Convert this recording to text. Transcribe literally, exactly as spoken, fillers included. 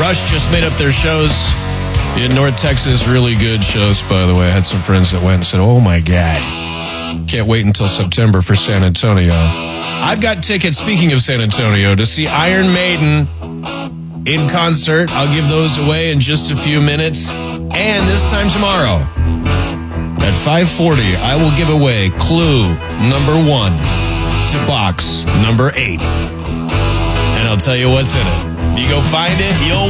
Rush just made up their shows in North Texas. Really good shows, by the way. I had some friends that went and said, oh my God, can't wait until September for San Antonio. I've got tickets, speaking of San Antonio, to see Iron Maiden in concert. I'll give those away in just a few minutes. And this time tomorrow at five forty, I will give away clue number one to box number eight. And I'll tell you what's in it. You go find it, you'll